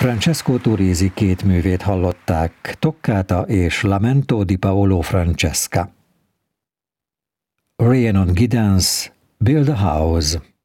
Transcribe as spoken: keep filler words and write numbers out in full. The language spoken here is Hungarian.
Francesco Turisi két művét hallották, Toccata és Lamento di Paolo Francesca. Rhiannon Giddens, Build a House.